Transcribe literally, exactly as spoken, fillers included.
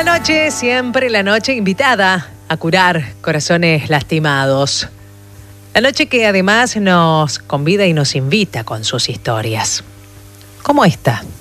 noche, siempre la noche invitada a curar corazones lastimados. La noche que además nos convida y nos invita con sus historias. Como esta.